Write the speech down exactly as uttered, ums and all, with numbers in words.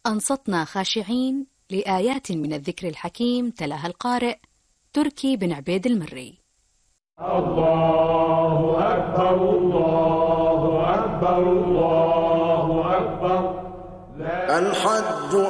أنصتنا خاشعين لآيات من الذكر الحكيم تلاها القارئ تركي بن عبيد المري. الله أكبر الله أكبر الله أكبر. الحج